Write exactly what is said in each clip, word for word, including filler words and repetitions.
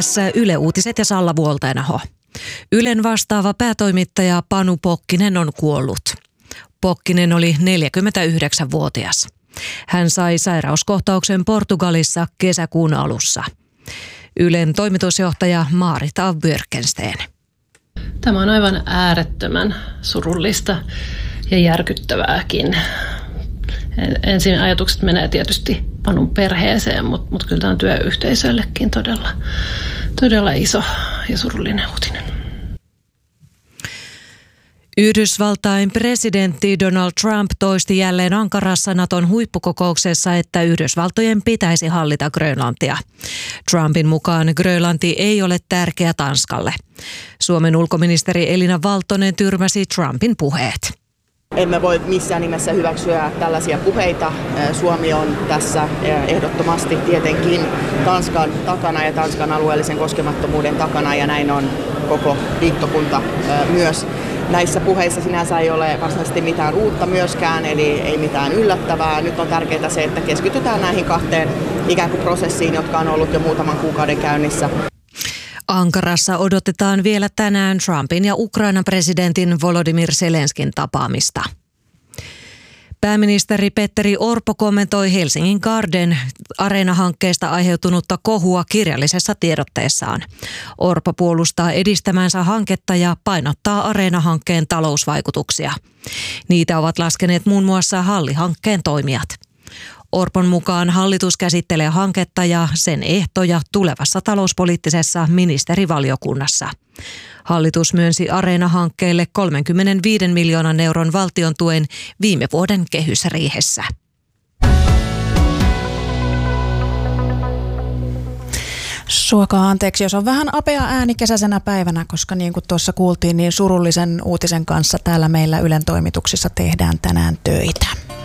Tässä Yle Uutiset ja Salla Vuoltainaho. Ylen vastaava päätoimittaja Panu Pokkinen on kuollut. Pokkinen oli neljäkymmentäyhdeksänvuotias. Hän sai sairauskohtauksen Portugalissa kesäkuun alussa. Ylen toimitusjohtaja Marita Björkensten. Tämä on aivan äärettömän surullista ja järkyttävääkin. Ensin ajatukset menee tietysti Panun perheeseen, mutta, mutta kyllä tämä on työyhteisöllekin todella, todella iso ja surullinen uutinen. Yhdysvaltain presidentti Donald Trump toisti jälleen Ankarassa Naton huippukokouksessa, että Yhdysvaltojen pitäisi hallita Grönlantia. Trumpin mukaan Grönlanti ei ole tärkeä Tanskalle. Suomen ulkoministeri Elina Valtonen tyrmäsi Trumpin puheet. Emme voi missään nimessä hyväksyä tällaisia puheita. Suomi on tässä ehdottomasti tietenkin Tanskan takana ja Tanskan alueellisen koskemattomuuden takana, ja näin on koko liittokunta myös. Näissä puheissa sinänsä ei ole varsinaisesti mitään uutta myöskään, eli ei mitään yllättävää. Nyt on tärkeää se, että keskitytään näihin kahteen ikään kuin prosessiin, jotka on ollut jo muutaman kuukauden käynnissä. Ankarassa odotetaan vielä tänään Trumpin ja Ukrainan presidentin Volodymyr Zelenskin tapaamista. Pääministeri Petteri Orpo kommentoi Helsingin Garden Areena-hankkeesta aiheutunutta kohua kirjallisessa tiedotteessaan. Orpo puolustaa edistämänsä hanketta ja painottaa Areena-hankkeen talousvaikutuksia. Niitä ovat laskeneet muun muassa Halli-hankkeen toimijat. Orpon mukaan hallitus käsittelee hanketta ja sen ehtoja tulevassa talouspoliittisessa ministerivaliokunnassa. Hallitus myönsi Areena-hankkeelle kolmekymmentäviisi miljoonan euron valtion tuen viime vuoden kehysriihessä. Suokaa anteeksi, jos on vähän apea ääni kesäisenä päivänä, koska niin kuin tuossa kuultiin, niin surullisen uutisen kanssa täällä meillä Ylen toimituksissa tehdään tänään töitä.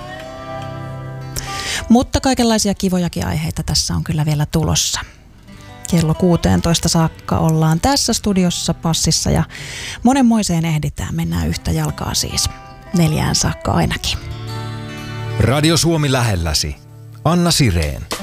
Mutta kaikenlaisia kivojakin aiheita tässä on kyllä vielä tulossa. Kello kuusitoista saakka ollaan tässä studiossa Passissa ja monenmoiseen ehditään. Mennään yhtä jalkaa siis. Neljään saakka ainakin. Radio Suomi lähelläsi. Anna Sireen.